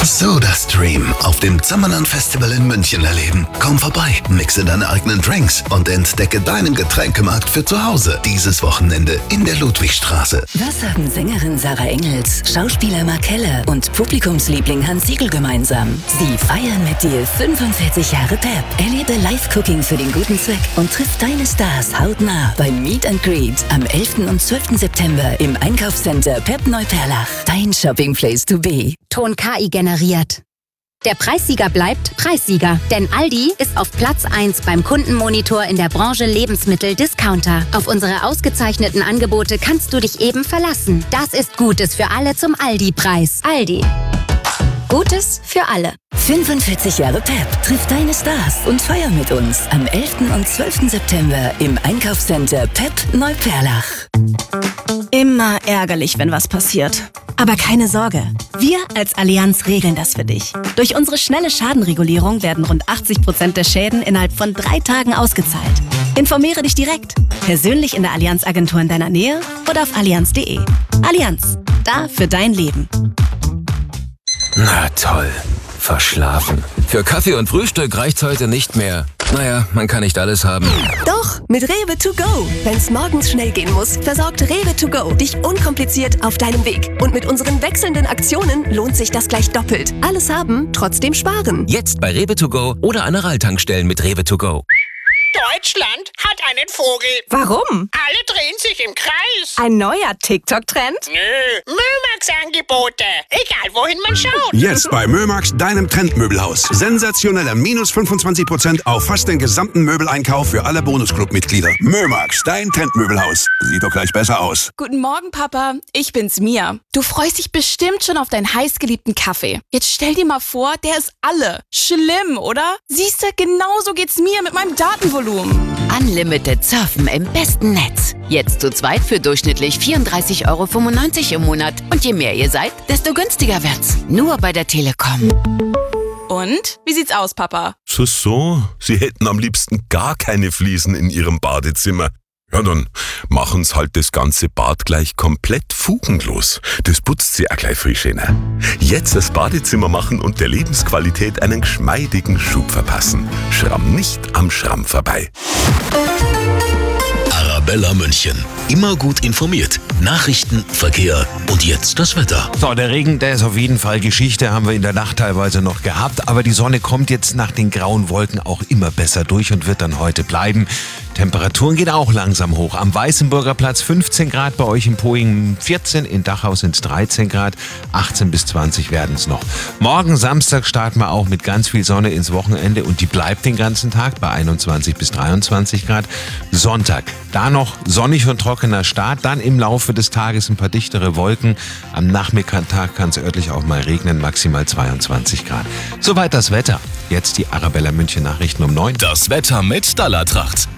SodaStream auf dem Zimmerland Festival in München erleben. Komm vorbei, mixe deine eigenen Drinks und entdecke deinen Getränkemarkt für zu Hause. Dieses Wochenende in der Ludwigstraße. Was haben Sängerin Sarah Engels, Schauspieler Mark Keller und Publikumsliebling Hans Siegel gemeinsam? Sie feiern mit dir 45 Jahre Pep. Erlebe Live-Cooking für den guten Zweck und triff deine Stars hautnah beim Meet and Greet am 11. und 12. September im Einkaufscenter Pep Neuperlach. Dein Shopping-Place to be. Ton KI generiert. Der Preissieger bleibt Preissieger, denn Aldi ist auf Platz 1 beim Kundenmonitor in der Branche Lebensmittel-Discounter. Auf unsere ausgezeichneten Angebote kannst du dich eben verlassen. Das ist Gutes für alle zum Aldi-Preis. Aldi. Gutes für alle. 45 Jahre Pep. Triff deine Stars und feier mit uns am 11. und 12. September im Einkaufscenter Pep Neuperlach. Immer ärgerlich, wenn was passiert. Aber keine Sorge, wir als Allianz regeln das für dich. Durch unsere schnelle Schadenregulierung werden rund 80% der Schäden innerhalb von 3 Tagen ausgezahlt. Informiere dich direkt, persönlich in der Allianz-Agentur in deiner Nähe oder auf allianz.de. Allianz, da für dein Leben. Na toll, verschlafen. Für Kaffee und Frühstück reicht's heute nicht mehr. Naja, man kann nicht alles haben. Doch, mit Rewe to go. Wenn's morgens schnell gehen muss, versorgt Rewe to go dich unkompliziert auf deinem Weg. Und mit unseren wechselnden Aktionen lohnt sich das gleich doppelt. Alles haben, trotzdem sparen. Jetzt bei Rewe to go oder Aral-Tankstellen mit Rewe to go. Deutschland hat einen Vogel. Warum? Alle drehen sich im Kreis. Ein neuer TikTok-Trend? Nö, Mömax-Angebote. Egal, wohin man schaut. Jetzt bei Mömax, deinem Trendmöbelhaus. Sensationelle minus 25% auf fast den gesamten Möbeleinkauf für alle Bonusclub-Mitglieder. Mömax, dein Trendmöbelhaus. Sieht doch gleich besser aus. Guten Morgen, Papa. Ich bin's, Mia. Du freust dich bestimmt schon auf deinen heißgeliebten Kaffee. Jetzt stell dir mal vor, der ist alle. Schlimm, oder? Siehst du, genauso geht's mir mit meinem Datenvolumen. Unlimited Surfen im besten Netz. Jetzt zu zweit für durchschnittlich 34,95 € im Monat. Und je mehr ihr seid, desto günstiger wird's. Nur bei der Telekom. Und? Wie sieht's aus, Papa? So. Sie hätten am liebsten gar keine Fliesen in ihrem Badezimmer. Ja, dann machen's halt das ganze Bad gleich komplett fugenlos. Das putzt sie auch gleich frisch schöner. Jetzt das Badezimmer machen und der Lebensqualität einen geschmeidigen Schub verpassen. Schramm nicht am Schramm vorbei. Arabella München. Immer gut informiert. Nachrichten, Verkehr und jetzt das Wetter. So, der Regen, der ist auf jeden Fall Geschichte, haben wir in der Nacht teilweise noch gehabt. Aber die Sonne kommt jetzt nach den grauen Wolken auch immer besser durch und wird dann heute bleiben. Temperaturen gehen auch langsam hoch. Am Weißenburger Platz 15 Grad, bei euch in Poing 14, in Dachau sind es 13 Grad, 18 bis 20 werden es noch. Morgen Samstag starten wir auch mit ganz viel Sonne ins Wochenende und die bleibt den ganzen Tag bei 21 bis 23 Grad. Sonntag, da noch sonnig und trockener Start, dann im Laufe des Tages ein paar dichtere Wolken. Am Nachmittag kann es örtlich auch mal regnen, maximal 22 Grad. Soweit das Wetter. Jetzt die Arabella München Nachrichten um 9. Das Wetter mit Stallatracht.